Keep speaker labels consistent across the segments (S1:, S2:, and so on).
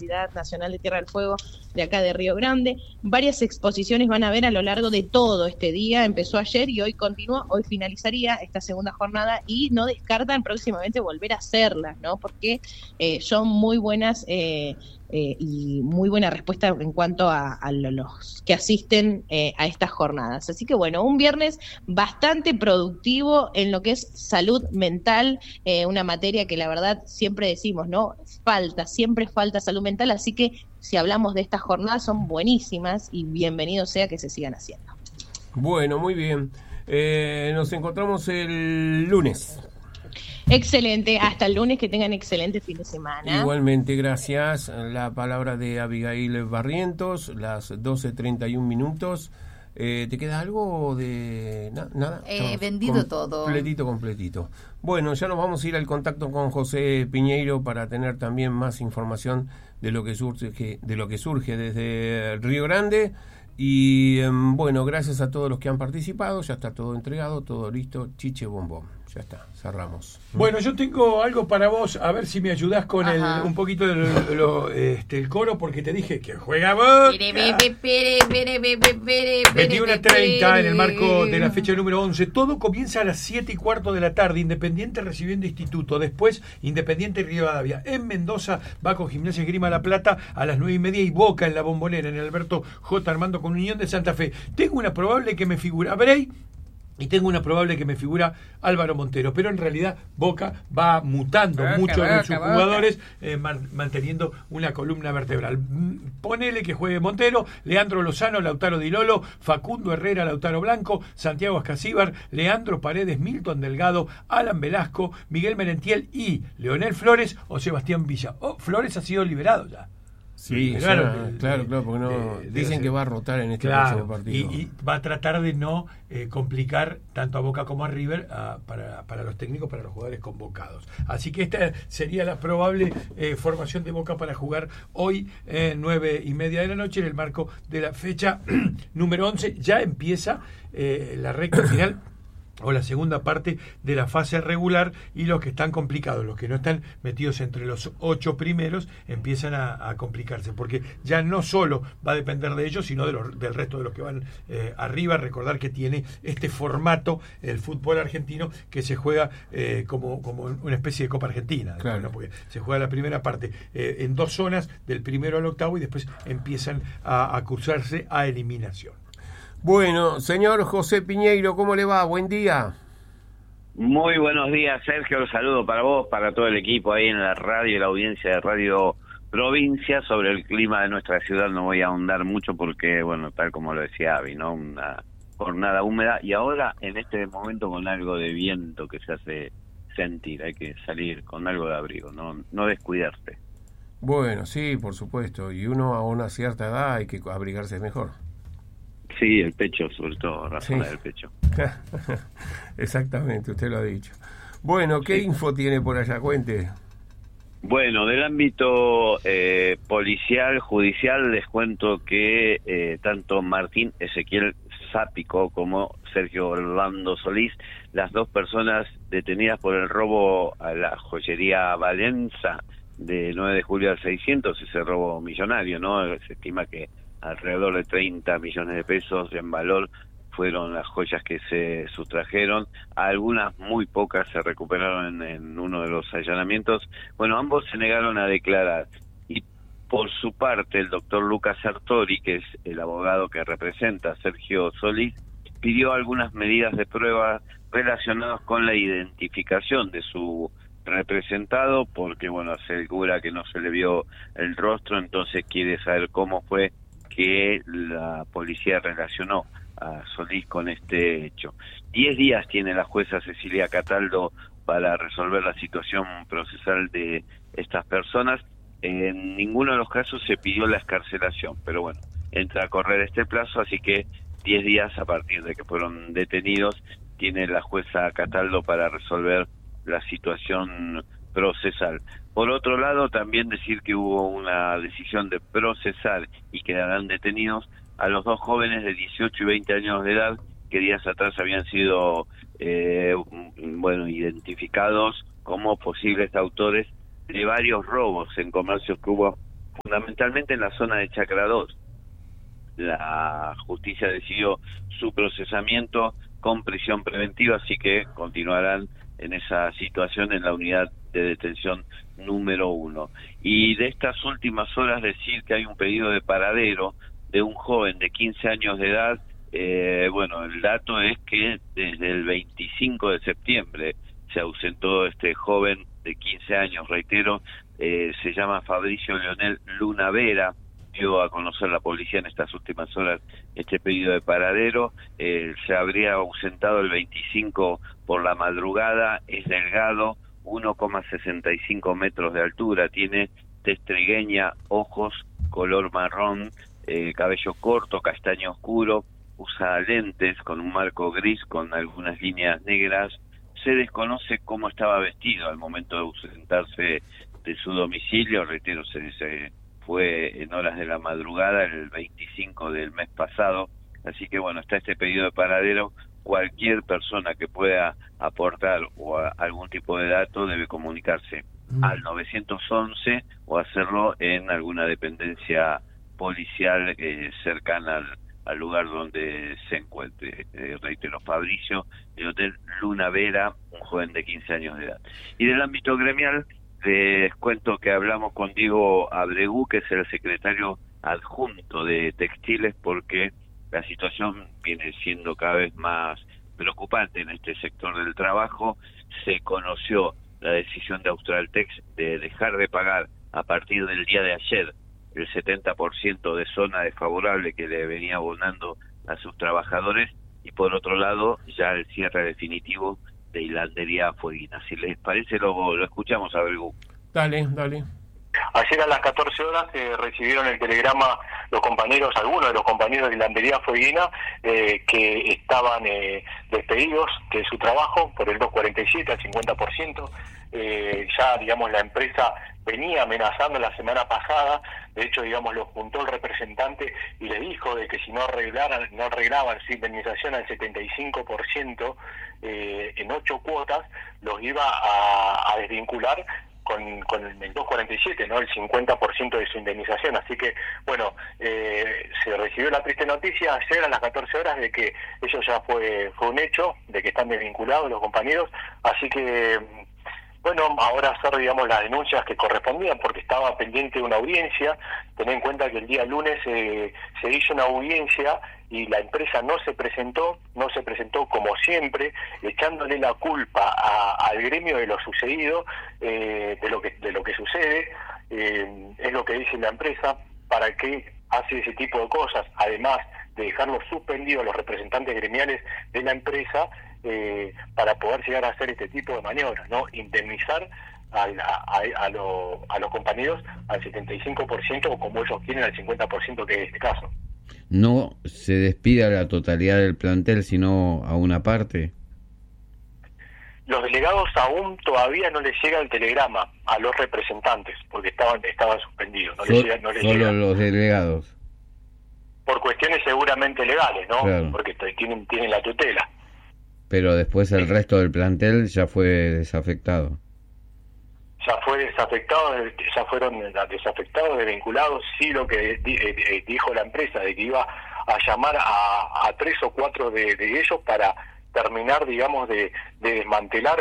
S1: Universidad Nacional de Tierra del Fuego de acá de Río Grande. Varias exposiciones van a haber a lo largo de todo este día, empezó ayer y hoy continúa, hoy finalizaría esta segunda jornada y no descartan próximamente volver a hacerlas, ¿no? Porque son muy buenas y muy buena respuesta en cuanto a los que asisten a estas jornadas. Así que bueno, un viernes bastante productivo en lo que es salud mental, una materia que la verdad siempre decimos, ¿no? Siempre falta salud mental, así que si hablamos de estas jornadas son buenísimas y bienvenido sea que se sigan haciendo.
S2: Bueno, muy bien. Nos encontramos el lunes.
S1: Excelente, hasta el lunes, que tengan excelente fin de semana.
S2: Igualmente, gracias. La palabra de Abigail Barrientos, las 12:31. ¿Te queda algo de nada?
S3: Vendido todo.
S2: Completito. Bueno, ya nos vamos a ir al contacto con José Piñeiro para tener también más información de lo que surge desde Río Grande. Y bueno, gracias a todos los que han participado. Ya está todo entregado, todo listo. Chiche bombón. Ya está, cerramos.
S4: Bueno, yo tengo algo para vos, a ver si me ayudás con un poquito el coro, porque te dije que juega vos. 21:30 en el marco de la fecha número 11. Todo comienza a las 7:15 de la tarde. Independiente recibiendo Instituto. Después, Independiente Rivadavia. En Mendoza va con Gimnasia Esgrima La Plata a las 9:30 y Boca en la Bombonera, en el Alberto J. Armando con Unión de Santa Fe. Tengo una probable que me figura Bray. Y tengo una probable que me figura Álvaro Montero, pero en realidad Boca va mutando mucho en sus jugadores, manteniendo una columna vertebral. Ponele que juegue Montero, Leandro Lozano, Lautaro Di Lolo, Facundo Herrera, Lautaro Blanco, Santiago Ascasíbar, Leandro Paredes, Milton Delgado, Alan Velasco, Miguel Merentiel y Leonel Flores o Sebastián Villa. Flores ha sido liberado ya.
S2: Sí, claro, porque no dicen que va a rotar en este próximo partido.
S4: Y va a tratar de no complicar tanto a Boca como a River para los técnicos, para los jugadores convocados. Así que esta sería la probable formación de Boca para jugar hoy 9:30 de la noche en el marco de la fecha número 11. Ya empieza la recta final o la segunda parte de la fase regular, y los que están complicados, los que no están metidos entre los 8 primeros, empiezan a complicarse, porque ya no solo va a depender de ellos, sino del resto de los que van arriba. Recordar que tiene este formato el fútbol argentino, que se juega como una especie de Copa Argentina,
S2: claro,
S4: ¿no? Porque se juega la primera parte en 2 zonas, del primero al octavo, y después empiezan a cruzarse a eliminación.
S2: Bueno, señor José Piñeiro, ¿cómo le va? Buen día.
S5: Muy buenos días, Sergio. Un saludo para vos, para todo el equipo ahí en la radio y la audiencia de Radio Provincia. Sobre el clima de nuestra ciudad no voy a ahondar mucho porque, bueno, tal como lo decía Avi, ¿no? Una jornada húmeda y ahora en este momento con algo de viento que se hace sentir. Hay que salir con algo de abrigo, no descuidarse.
S2: Bueno, sí, por supuesto. Y uno a una cierta edad hay que abrigarse mejor.
S5: Sí, el pecho, sobre todo, razón del pecho.
S2: Exactamente, usted lo ha dicho. Bueno, ¿qué info tiene por allá? Cuente.
S5: Bueno, del ámbito policial, judicial, les cuento que tanto Martín Ezequiel Zápico como Sergio Orlando Solís, las 2 personas detenidas por el robo a la joyería Valenza de 9 de julio al 600, ese robo millonario, ¿no? Se estima que alrededor de 30 millones de pesos en valor fueron las joyas que se sustrajeron. Algunas, muy pocas, se recuperaron en uno de los allanamientos. Bueno, ambos se negaron a declarar. Y por su parte, el doctor Lucas Sartori, que es el abogado que representa a Sergio Solís, pidió algunas medidas de prueba relacionadas con la identificación de su representado, porque, bueno, asegura que no se le vio el rostro, entonces quiere saber cómo fue que la policía relacionó a Solís con este hecho. 10 días tiene la jueza Cecilia Cataldo para resolver la situación procesal de estas personas. En ninguno de los casos se pidió la excarcelación, pero bueno, entra a correr este plazo, así que 10 días a partir de que fueron detenidos tiene la jueza Cataldo para resolver la situación procesal. Por otro lado, también decir que hubo una decisión de procesar y quedarán detenidos a los 2 jóvenes de 18 y 20 años de edad que días atrás habían sido identificados como posibles autores de varios robos en comercios que hubo fundamentalmente en la zona de Chacra 2. La justicia decidió su procesamiento con prisión preventiva, así que continuarán en esa situación en la unidad de detención número 1. Y de estas últimas horas decir que hay un pedido de paradero de un joven de 15 años de edad. Bueno, el dato es que desde el 25 de septiembre se ausentó este joven de 15 años, reitero, se llama Fabricio Leonel Luna Vera. Dio a conocer la policía en estas últimas horas este pedido de paradero. Se habría ausentado el 25 por la madrugada, es delgado, 1,65 metros de altura, tiene tez trigueña, ojos color marrón, cabello corto, castaño oscuro, usa lentes con un marco gris con algunas líneas negras. Se desconoce cómo estaba vestido al momento de ausentarse de su domicilio, reitero, se fue en horas de la madrugada, el 25 del mes pasado, así que bueno, está este pedido de paradero. Cualquier persona que pueda aportar o algún tipo de dato debe comunicarse al 911 o hacerlo en alguna dependencia policial cercana al lugar donde se encuentre. Reitero, Fabricio del Hotel Luna Vera, un joven de 15 años de edad. Y del ámbito gremial, les cuento que hablamos con Diego Abregú, que es el secretario adjunto de Textiles, porque la situación viene siendo cada vez más preocupante en este sector del trabajo. Se conoció la decisión de Australtex de dejar de pagar a partir del día de ayer el 70% de zona desfavorable que le venía abonando a sus trabajadores, y por otro lado ya el cierre definitivo de Hilandería Fueguina. Si les parece lo escuchamos a Bergú.
S2: Dale.
S3: Ayer a las 14 horas recibieron el telegrama algunos de los compañeros de Hilandería Fueguina, que estaban despedidos de su trabajo por el 247 al 50%. Ya, digamos, la empresa venía amenazando la semana pasada. De hecho, digamos, lo juntó el representante y le dijo de que si no arreglaban su indemnización al 75% en 8 cuotas, los iba a desvincular con el 247, ¿no? El 50% de su indemnización. Así que, bueno, se recibió la triste noticia ayer a las 14 horas de que eso ya fue un hecho, de que están desvinculados los compañeros. Así que, bueno, ahora hacer, digamos, las denuncias que correspondían, porque estaba pendiente una audiencia. Ten en cuenta que el día lunes se hizo una audiencia y la empresa no se presentó como siempre, echándole la culpa al gremio de lo sucedido, de lo que sucede. Es lo que dice la empresa. ¿Para qué hace ese tipo de cosas? Además de dejarlos suspendidos los representantes gremiales de la empresa, para poder llegar a hacer este tipo de maniobras, ¿no? Indemnizar a los compañeros al 75% o como ellos quieren al 50%, que es este caso.
S6: ¿No se despide a la totalidad del plantel, sino a una parte?
S3: Los delegados aún todavía no les llega el telegrama a los representantes, porque estaban suspendidos. No les llega.
S6: Los delegados.
S3: Por cuestiones seguramente legales, ¿no? Claro. Porque tienen la tutela.
S6: Pero después el resto del plantel ya fue desafectado.
S3: Ya fueron desafectados, desvinculados. Sí, lo que dijo la empresa, de que iba a llamar a 3 o 4 de ellos para terminar, digamos, de desmantelar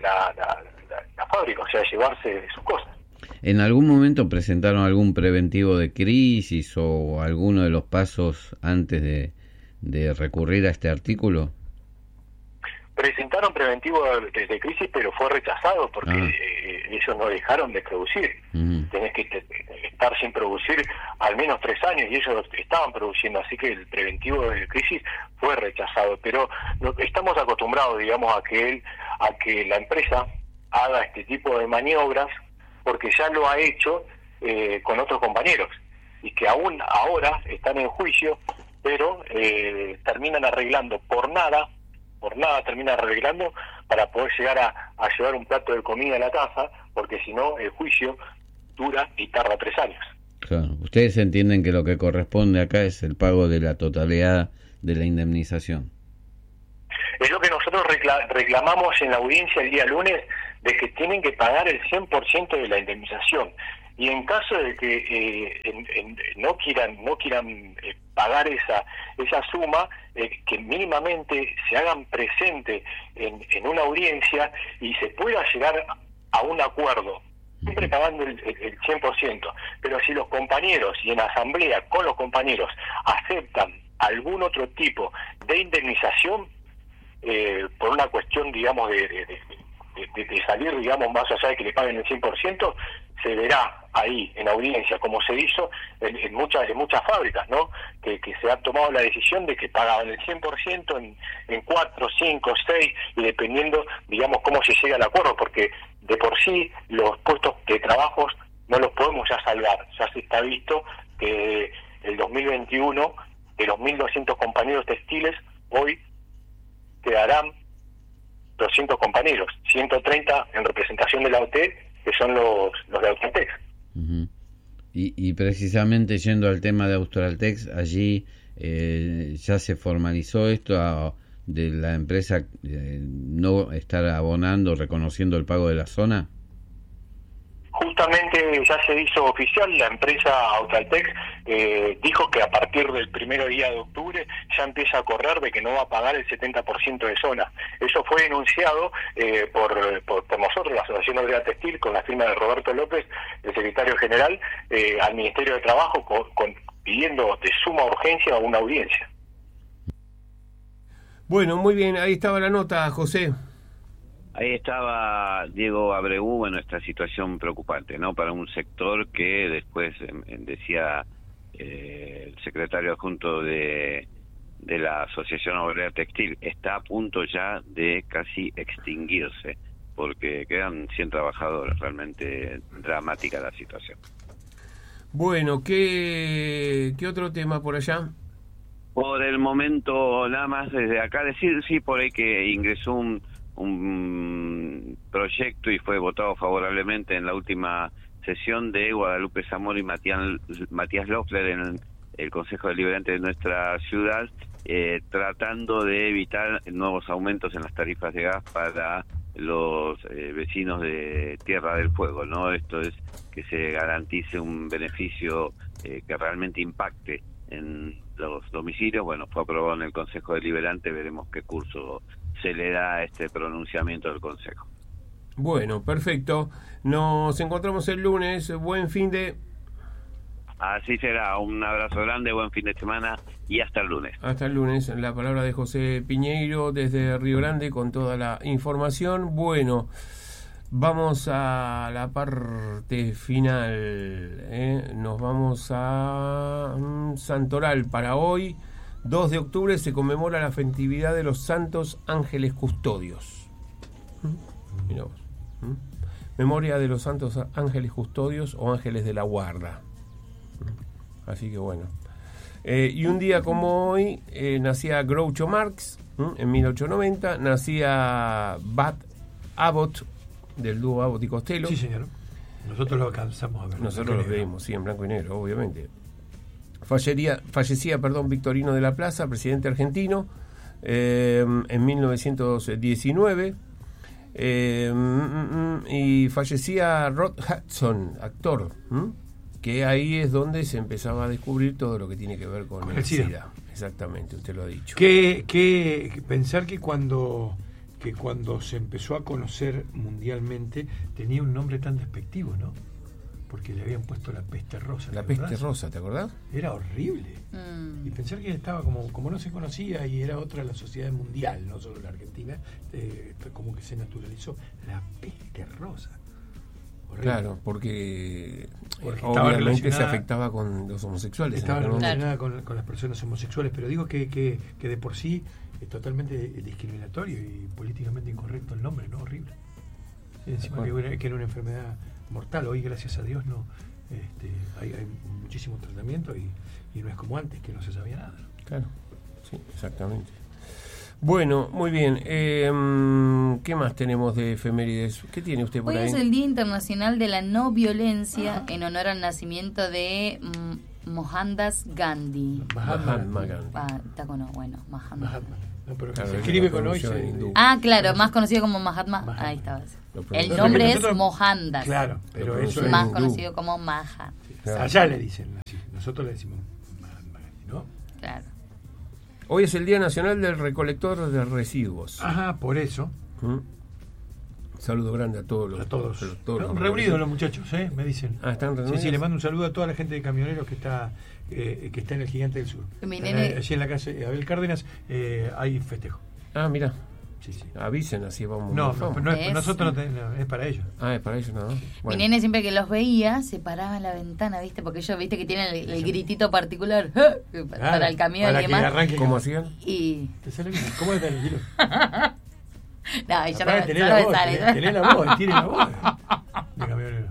S3: la fábrica, o sea, llevarse sus cosas.
S6: ¿En algún momento presentaron algún preventivo de crisis o alguno de los pasos antes de recurrir a este artículo?
S3: Presentaron preventivo de crisis, pero fue rechazado porque ellos no dejaron de producir. Tenés que estar sin producir al menos 3 años y ellos estaban produciendo, así que el preventivo de crisis fue rechazado. Pero estamos acostumbrados, digamos, a que la empresa haga este tipo de maniobras, porque ya lo ha hecho con otros compañeros y que aún ahora están en juicio, pero terminan arreglando por nada termina arreglando para poder llegar a llevar un plato de comida a la casa, porque si no el juicio dura y tarda 3 años.
S6: Claro. Ustedes entienden que lo que corresponde acá es el pago de la totalidad de la indemnización.
S3: Es lo que nosotros reclamamos en la audiencia el día lunes, de que tienen que pagar el 100% de la indemnización. y en caso de que no quieran pagar esa suma, que mínimamente se hagan presente en una audiencia y se pueda llegar a un acuerdo, siempre pagando el 100%, pero si los compañeros y en asamblea con los compañeros aceptan algún otro tipo de indemnización por una cuestión, digamos, de salir, digamos, más allá de que le paguen el 100%, se verá ahí en audiencia, como se hizo en muchas fábricas, ¿no? Que se ha tomado la decisión de que pagaban el 100% en 4, 5, 6, y dependiendo, digamos, cómo se llega al acuerdo, porque de por sí los puestos de trabajo no los podemos ya salvar. Ya se está visto que el 2021, de los 1.200 compañeros textiles, hoy quedarán 200 compañeros, 130 en representación de la OT, que son los de Australtex.
S6: Uh-huh. Y precisamente yendo al tema de Australtex, allí ya se formalizó esto de la empresa no estar abonando, reconociendo el pago de la zona.
S3: Justamente ya se hizo oficial, la empresa Australtex dijo que a partir del 1 día de octubre ya empieza a correr de que no va a pagar el 70% de zona. Eso fue denunciado por nosotros, la Asociación Obrera Textil, con la firma de Roberto López, el secretario general, al Ministerio de Trabajo, pidiendo de suma urgencia una audiencia.
S2: Bueno, muy bien, ahí estaba la nota, José.
S5: Ahí estaba Diego Abreu. Bueno, esta situación preocupante, ¿no? Para un sector que después, decía el secretario adjunto de la Asociación Obrera Textil, está a punto ya de casi extinguirse, porque quedan 100 trabajadores. Realmente dramática la situación.
S2: Bueno, ¿qué otro tema por allá?
S5: Por el momento, nada más desde acá decir, sí, por ahí que ingresó un proyecto y fue votado favorablemente en la última sesión de Guadalupe Zamora y Matías Loeffler en el Consejo Deliberante de nuestra ciudad, tratando de evitar nuevos aumentos en las tarifas de gas para los vecinos de Tierra del Fuego, ¿no? Esto es que se garantice un beneficio que realmente impacte en los domicilios. Bueno, fue aprobado en el Consejo Deliberante, veremos qué curso se le da a este pronunciamiento del Consejo.
S2: Bueno, perfecto. Nos encontramos el lunes. Buen fin de...
S5: Así será. Un abrazo grande, buen fin de semana y hasta el lunes.
S2: Hasta el lunes. La palabra de José Piñeiro desde Río Grande con toda la información. Bueno, vamos a la parte final. Nos vamos a Santoral. Para hoy, 2 de octubre, se conmemora la festividad de los Santos Ángeles Custodios. Mirá vos. Memoria de los Santos Ángeles Custodios o Ángeles de la Guarda. Así que bueno. Y un día como hoy nacía Groucho Marx, en 1890. Nacía Bud Abbott, del dúo Abbott y Costello.
S4: Sí, señor. Nosotros lo alcanzamos a ver.
S2: Nosotros los vemos, sí, en blanco y negro, obviamente. Fallecía, Victorino de la Plaza, presidente argentino, en 1919. Y fallecía Rod Hudson, actor, que ahí es donde se empezaba a descubrir todo lo que tiene que ver con el SIDA. Exactamente, usted lo ha dicho.
S4: Que pensar que cuando se empezó a conocer mundialmente tenía un nombre tan despectivo, ¿no? Porque le habían puesto la peste rosa.
S2: La peste rosa, ¿te acordás?
S4: Era horrible. Y pensar que estaba como no se conocía y era otra la sociedad mundial, no solo la Argentina, como que se naturalizó la peste rosa. Horrible.
S2: Claro, porque obviamente se afectaba con los homosexuales.
S4: Estaba relacionada con las personas homosexuales, pero digo que de por sí es totalmente discriminatorio y políticamente incorrecto el nombre, ¿no? Horrible. Sí, encima que era una enfermedad mortal. Hoy, gracias a Dios, no hay muchísimo tratamiento y no es como antes, que no se sabía nada.
S2: Claro, sí, exactamente. Bueno, muy bien. ¿Qué más tenemos de efemérides? ¿Qué tiene usted por ahí?
S7: Hoy es el Día Internacional de la No Violencia en honor al nacimiento de Mohandas Gandhi.
S2: Mahatma Gandhi.
S7: Mahatma.
S4: No, pero
S2: Claro,
S4: se
S2: es
S4: escribe
S2: la
S4: con hoy.
S2: pronunciación hindú.
S7: Ah, claro, más conocido como Mahatma. Ahí estaba. El nombre es Mohandas.
S4: Claro, pero eso es
S7: Más
S2: hindú.
S7: conocido como Maha.
S2: Claro.
S4: Allá le dicen así, nosotros le decimos ¿no?
S7: Claro.
S2: Hoy es el Día Nacional del Recolector de Residuos.
S4: Ajá, por eso.
S2: Saludo grande a todos los.
S4: A todos.
S2: los
S4: Reunidos los muchachos, me dicen.
S2: Ah, están reunidos.
S4: Sí, le mando un saludo a toda la gente de camioneros que está en el Gigante del Sur.
S7: Mi nene-
S4: Allí en la calle Abel Cárdenas hay festejo.
S2: Ah, mira.
S4: Sí.
S2: Avisen, así vamos.
S4: No,
S2: vamos.
S4: nosotros no, es para ellos.
S2: Ah, es para ellos nada.
S7: Mi nene siempre que los veía se paraba en la ventana, ¿viste? Porque ellos, ¿viste? Que tienen el gritito particular para el camión
S4: para
S7: y
S4: que
S7: demás.
S4: arranque.
S2: ¿Cómo hacían?
S7: Y...
S4: ¿Te sale bien? ¿Cómo es el giro?
S7: No, y ya
S4: Aparte, tenés la voz, tenés la voz, tiene la voz. De camionero.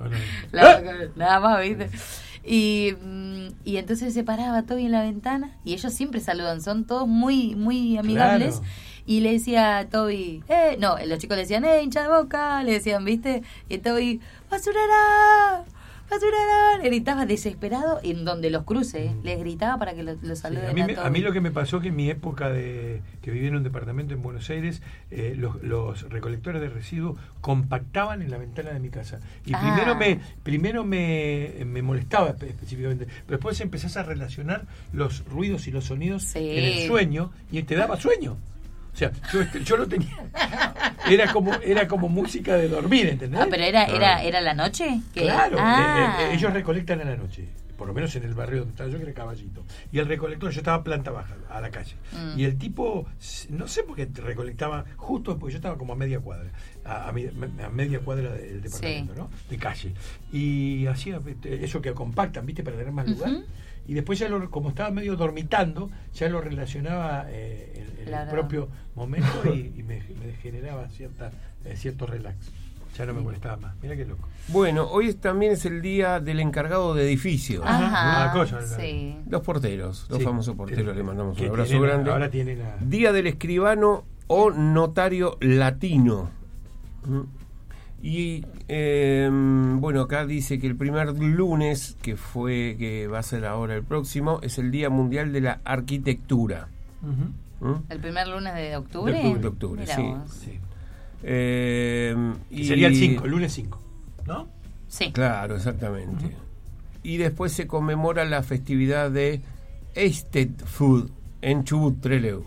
S7: Nada más, ¿viste? Y entonces se paraba Toby en la ventana y ellos siempre saludan, son todos muy, muy amigables.
S4: Claro.
S7: Y le decía a Toby, no, los chicos le decían, hincha de Boca, le decían, ¿viste? Y Toby, ¡basurera! ¡basurera! Le gritaba desesperado en donde los cruce, les gritaba para que los saluden.
S4: Sí, a mí lo que me pasó que en mi época que viví en un departamento en Buenos Aires, los recolectores de residuos compactaban en la ventana de mi casa. Y primero me molestaba específicamente, pero después empezás a relacionar los ruidos y los sonidos en el sueño y te daba sueño. O sea, yo lo tenía. Era como música de dormir, ¿entendés?
S7: Ah, pero era la noche.
S4: Claro, ellos recolectan en la noche, por lo menos en el barrio donde estaba yo, que era Caballito. Y el recolector, yo estaba planta baja, a la calle. Y el tipo, no sé por qué recolectaba justo, porque yo estaba como a media cuadra, a media cuadra del departamento, ¿no? De calle. Y hacía eso que compactan, ¿viste? Para tener más lugar. Y después ya como estaba medio dormitando, ya lo relacionaba en el propio momento y me generaba cierto relax. Ya no me molestaba más. Mira qué loco.
S2: Bueno, hoy también es el día del encargado de edificios.
S7: Ajá,
S2: sí. Los porteros, los famosos porteros, le mandamos un abrazo
S4: tienen,
S2: grande.
S4: Ahora tienen
S2: Día del escribano o notario latino. Y bueno, acá dice que el primer lunes, que va a ser ahora el próximo, es el Día Mundial de la Arquitectura.
S7: ¿El primer lunes de octubre?
S2: De octubre, sí.
S4: Sería el lunes 5, ¿no?
S7: Sí.
S2: Claro, exactamente. Y después se conmemora la festividad de Eisteddfod en Chubut, Trelew.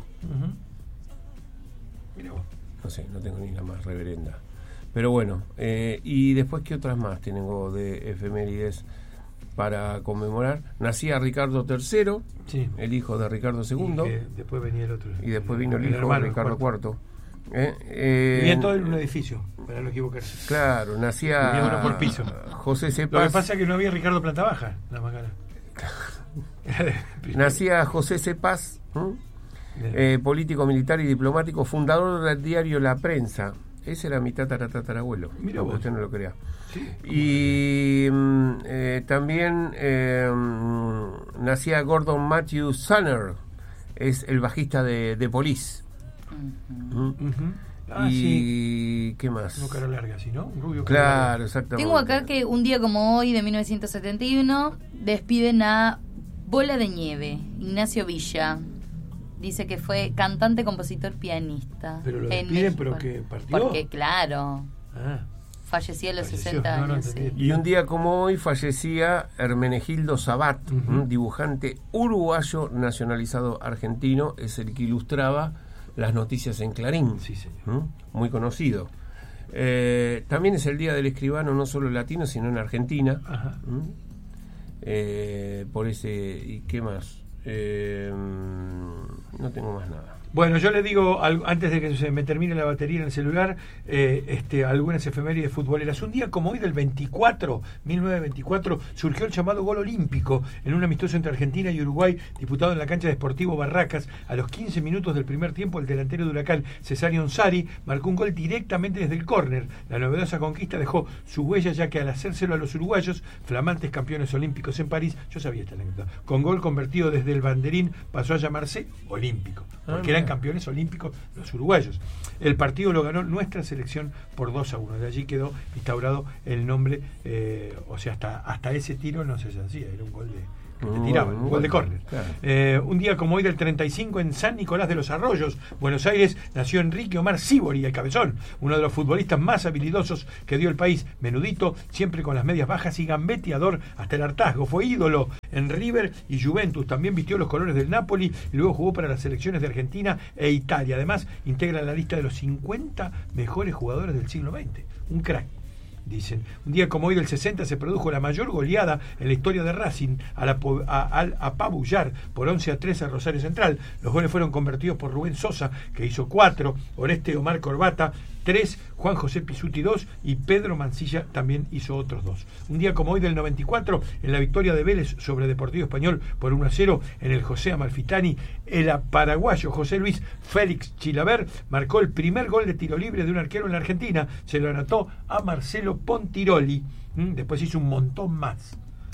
S4: Mira vos.
S2: No sé, no tengo ni la más reverenda. Pero bueno, y después, ¿qué otras más tengo de efemérides para conmemorar? Nacía Ricardo III, el hijo de Ricardo II.
S4: Y después venía el otro.
S2: Y después vino el hijo de Ricardo IV.
S4: Vivía todo en un edificio, para no equivocarse.
S2: Claro, nacía
S4: uno por piso.
S2: José Cepaz.
S4: Lo que pasa es que no había Ricardo Planta Baja, la macana.
S2: Nacía José Cepaz, político, militar y diplomático, fundador del diario La Prensa. Ese era mi tatarabuelo,
S4: mira
S2: aunque usted no lo crea.
S4: Sí,
S2: y también nacía Gordon Matthew Sumner, es el bajista de Police. Y ¿qué más?
S4: Una cara larga, ¿sí, no? Un rubio.
S2: Claro, exactamente.
S7: Tengo acá que un día como hoy, de 1971, despiden a Bola de Nieve, Ignacio Villa. Dice que fue cantante, compositor, pianista.
S4: Pero lo despiden, pero que partió.
S7: Porque, claro, falleció a los 60 años. Sí.
S2: Y un día como hoy fallecía Hermenegildo Sabat, dibujante uruguayo nacionalizado argentino, es el que ilustraba las noticias en Clarín.
S4: Sí, señor.
S2: Muy conocido. También es el día del escribano, no solo latino, sino en Argentina. Por ese... ¿Y qué más? No tengo más nada.
S4: Bueno, yo le digo, antes de que se me termine la batería en el celular, algunas efemérides futboleras. Un día como hoy, del 1924, surgió el llamado gol olímpico en un amistoso entre Argentina y Uruguay, disputado en la cancha de Sportivo Barracas. A los 15 minutos del primer tiempo, el delantero de Huracán, Cesario Onsari, marcó un gol directamente desde el córner. La novedosa conquista dejó su huella, ya que al hacérselo a los uruguayos, flamantes campeones olímpicos en París, yo sabía esta anécdota, con gol convertido desde el banderín, pasó a llamarse olímpico, porque eran campeones olímpicos los uruguayos. El partido lo ganó nuestra selección por 2-1. De allí quedó instaurado el nombre, o sea, hasta ese tiro no se hacía, era un gol Le tiraban, un gol de córner.
S2: Claro.
S4: Un día como hoy del 35 en San Nicolás de los Arroyos, Buenos Aires, nació Enrique Omar Sívori, el Cabezón, uno de los futbolistas más habilidosos que dio el país, menudito, siempre con las medias bajas y gambeteador hasta el hartazgo. Fue ídolo en River y Juventus, también vistió los colores del Napoli y luego jugó para las selecciones de Argentina e Italia. Además, integra la lista de los 50 mejores jugadores del siglo XX. Un crack. Dicen, un día como hoy del 60 se produjo la mayor goleada en la historia de Racing al apabullar por 11-3 a Rosario Central. Los goles fueron convertidos por Rubén Sosa, que hizo 4, Oreste Omar Corbata 3, Juan José Pisuti 2 y Pedro Mancilla también hizo otros 2. Un día como hoy del 94, en la victoria de Vélez sobre Deportivo Español por 1-0 en el José Amalfitani, el paraguayo José Luis Félix Chilaver marcó el primer gol de tiro libre de un arquero en la Argentina. Se lo anotó a Marcelo Pontiroli. Después hizo un montón más.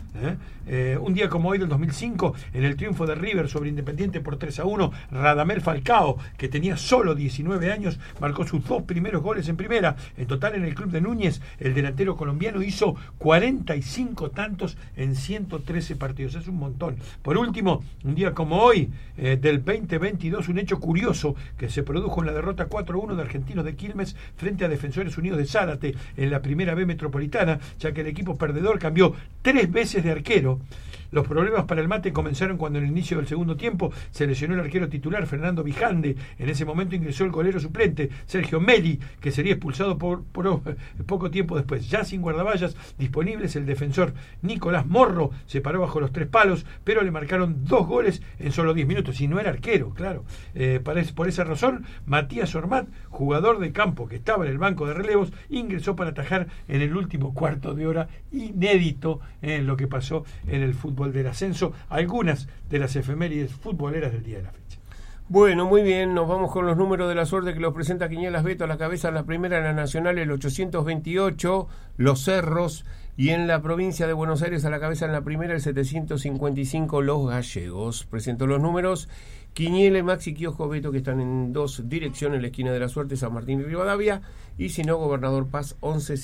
S4: Un día como hoy del 2005, en el triunfo de River sobre Independiente por 3-1, Radamel Falcao, que tenía solo 19 años, marcó sus 2 primeros goles en primera. En total, en el club de Núñez, el delantero colombiano hizo 45 tantos en 113 partidos. Es un montón. Por último, un día como hoy del 2022, un hecho curioso que se produjo en la derrota 4-1 de Argentinos de Quilmes frente a Defensores Unidos de Zárate en la Primera B Metropolitana, ya que el equipo perdedor cambió 3 veces de arquero. Los problemas para el mate comenzaron cuando en el inicio del segundo tiempo se lesionó el arquero titular Fernando Vijande. En ese momento ingresó el golero suplente Sergio Meli, que sería expulsado por poco tiempo después. Ya sin guardaballas disponibles, el defensor Nicolás Morro se paró bajo los 3 palos, pero le marcaron 2 goles en solo 10 minutos, y no era arquero, claro. Por esa razón, Matías Ormat, jugador de campo que estaba en el banco de relevos, ingresó para atajar en el último cuarto de hora, inédito en lo que pasó en el fútbol del ascenso. Algunas de las efemérides futboleras del día de la fecha.
S2: Bueno, muy bien, nos vamos con los números de la suerte que los presenta Quiñolas Beto. A la cabeza, la primera en la Nacional, el 828, Los Cerros, y en la provincia de Buenos Aires, a la cabeza en la primera, el 755, Los Gallegos. Presento los números: Quiñele, Maxi, Kiosco, Beto, que están en 2 direcciones, en la esquina de la suerte, San Martín y Rivadavia, y si no, Gobernador Paz,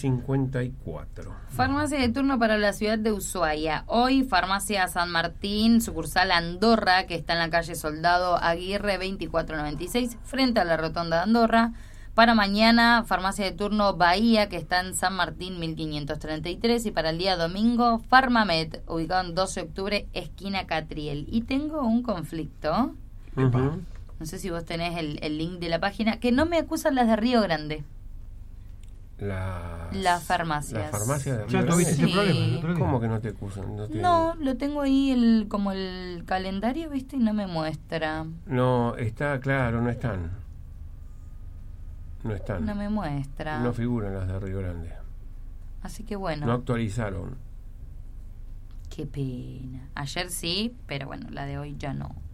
S2: 1154.
S7: Farmacia de turno para la ciudad de Ushuaia. Hoy, Farmacia San Martín, sucursal Andorra, que está en la calle Soldado Aguirre 2496, frente a la Rotonda de Andorra. Para mañana, Farmacia de turno Bahía, que está en San Martín 1533. Y para el día domingo, Farmamed, ubicado en 12 de octubre, esquina Catriel. Y tengo un conflicto.
S2: Uh-huh.
S7: No sé si vos tenés el link de la página, que no me acusan las de Río Grande. Las farmacias.
S2: La farmacia de Río
S4: ¿Ya
S2: Grande.
S4: tuviste ese
S7: Sí.
S4: problema el otro día?
S2: ¿Cómo que no te acusan?
S7: No, lo tengo ahí como el calendario, ¿viste? Y no me muestra.
S2: No, está claro, no están. No están.
S7: No me muestra.
S2: No figuran las de Río Grande.
S7: Así que bueno.
S2: No actualizaron.
S7: Qué pena. Ayer sí, pero bueno, la de hoy ya no.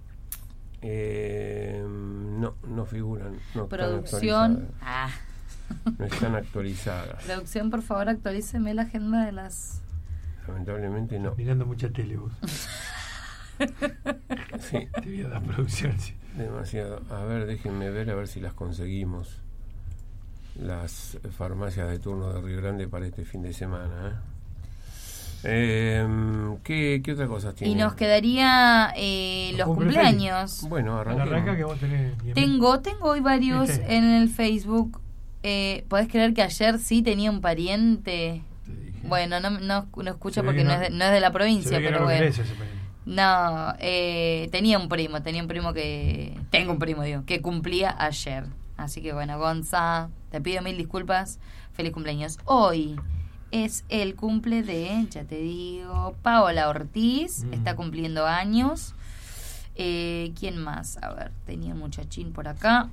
S2: No figuran. No
S7: Producción.
S2: no están actualizadas.
S7: Producción, por favor, actualíceme la agenda de las...
S2: Lamentablemente no.
S4: Mirando mucha tele vos.
S2: Sí,
S4: Te voy a dar producción. Sí.
S2: demasiado. A ver, déjenme ver a ver si las conseguimos. Las farmacias de turno de Río Grande para este fin de semana. ¿Qué otra cosa tiene?
S7: Y nos quedaría los cumpleaños.
S2: Bueno,
S4: Arranca
S2: arranquemos.
S4: que vos tenés 10
S7: Tengo hoy varios
S4: ¿Viste?
S7: en el Facebook. ¿Podés creer que ayer sí tenía un pariente?
S4: Te dije.
S7: Bueno, no escucha
S4: Se ve
S7: porque
S4: que
S7: no es de la
S4: Se
S7: provincia,
S4: ve que
S7: pero
S4: no
S7: bueno.
S4: merece ese premio.
S7: No, tenía un primo que... Tengo un primo, digo, que cumplía ayer. Así que bueno, Gonza, te pido 1000 disculpas. Feliz cumpleaños. Hoy es el cumple de, ya te digo, Paola Ortiz. Está cumpliendo años. ¿Quién más? A ver, tenía un muchachín por acá.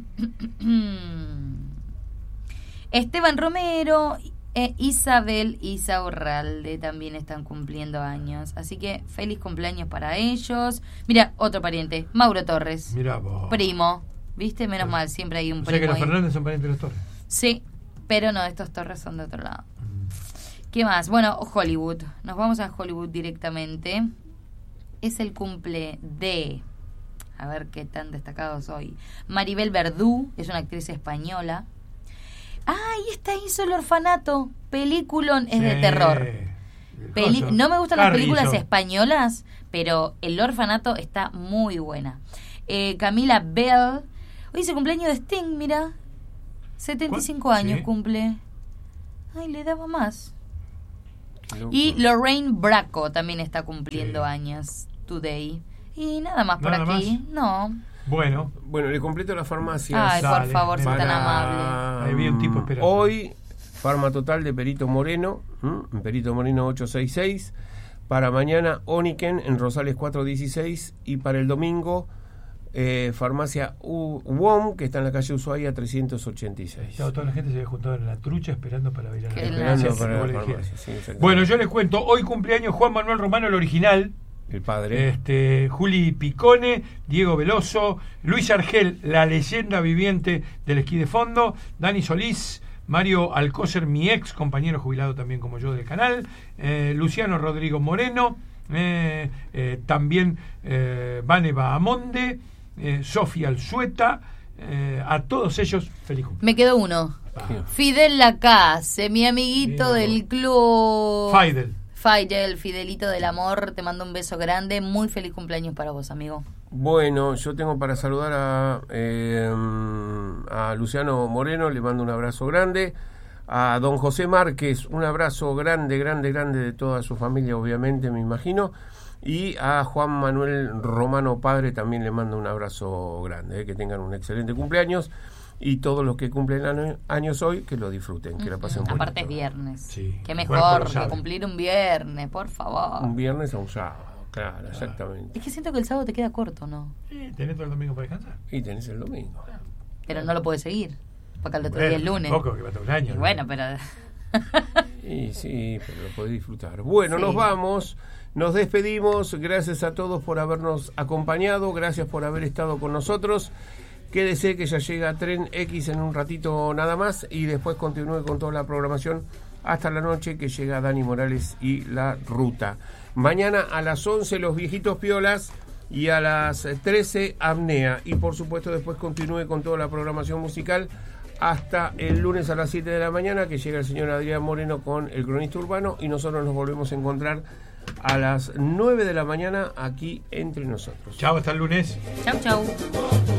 S7: Esteban Romero, Isabel Isaurralde también están cumpliendo años. Así que feliz cumpleaños para ellos. Mira, otro pariente, Mauro Torres.
S4: Mirá vos.
S7: Primo. ¿Viste? Menos mal, siempre hay un
S4: O sea que
S7: primo
S4: los
S7: ahí.
S4: Fernández son parientes de los Torres.
S7: Sí, pero no, estos Torres son de otro lado. ¿Qué más? Bueno, Hollywood. Nos vamos a Hollywood directamente. Es el cumple de... A ver qué tan destacados hoy. Maribel Verdú, es una actriz española. Ah, y esta hizo El Orfanato. Peliculón, es de terror. No me gustan las películas
S4: Harrison.
S7: españolas, pero El Orfanato está muy buena. Camila Bell. Hoy es el cumpleaños de Sting, mira. 75 años
S4: Sí.
S7: cumple. Ay, le daba más. Y Lorraine Bracco también está cumpliendo años today. Y nada más por
S4: ¿Nada
S7: aquí. No.
S4: Bueno,
S2: Bueno, le completo las farmacias.
S7: Ay, por
S4: Dale,
S7: favor,
S4: para-
S7: sos tan amable.
S4: Ahí vi un tipo esperando.
S2: Hoy, Farma Total de Perito Moreno, Perito Moreno 866. Para mañana, Oniken en Rosales 416. Y para el domingo, Farmacia UOM, que está en la calle Ushuaia 386.
S4: Toda la gente se había juntado en la trucha esperando para ir a la
S7: Qué
S2: Esperando
S7: Gracias,
S2: para
S4: como
S2: la
S4: le dijera.
S2: farmacia, sí, exactamente.
S4: Bueno, yo les cuento, hoy cumpleaños Juan Manuel Romano, el original,
S2: El padre.
S4: Juli Picone, Diego Veloso, Luis Argel, la leyenda viviente del esquí de fondo, Dani Solís, Mario Alcócer, mi ex compañero jubilado también como yo del canal, Luciano Rodrigo Moreno, también Vane Bahamonde, Sofía Alzueta, a todos ellos, feliz cumpleaños.
S7: Me quedó uno. Fidel Lacase, mi amiguito
S4: Bien,
S7: del club.
S4: Fidel.
S7: Fidelito del amor, te mando un beso grande. Muy feliz cumpleaños para vos, amigo.
S2: Bueno, yo tengo para saludar a Luciano Moreno, le mando un abrazo grande. A don José Márquez, un abrazo grande, grande, grande de toda su familia, obviamente, me imagino. Y a Juan Manuel Romano Padre también le mando un abrazo grande. Que tengan un excelente cumpleaños. Y todos los que cumplen años hoy, que lo disfruten, que la pasen bonito.
S7: Aparte es viernes.
S4: Sí,
S7: Qué
S4: el cuerpo
S7: mejor
S4: lo
S7: que
S4: sabe.
S7: cumplir un viernes, por favor.
S2: Un viernes a un sábado, claro, exactamente.
S7: Es que siento que el sábado te queda corto, ¿no?
S4: ¿Tenés todo el domingo para descansar?
S2: Y tenés el domingo.
S7: Pero no lo puedes seguir. Porque al otro
S4: Bueno,
S7: día es lunes.
S4: Poco, que va todo el año.
S7: Y
S4: ¿no?
S7: bueno, pero...
S2: Y sí, pero lo podés disfrutar. Bueno,
S7: Sí.
S2: nos vamos, nos despedimos. Gracias a todos por habernos acompañado, gracias por haber estado con nosotros. Quédese que ya llega Tren X en un ratito nada más y después continúe con toda la programación hasta la noche que llega Dani Morales y La Ruta. Mañana a las 11 Los Viejitos Piolas y a las 13 Apnea. Y por supuesto después continúe con toda la programación musical hasta el lunes a las 7 de la mañana que llega el señor Adrián Moreno con el Cronista Urbano y nosotros nos volvemos a encontrar a las 9 de la mañana aquí entre nosotros.
S4: Chao, hasta el lunes.
S7: Chau, chau.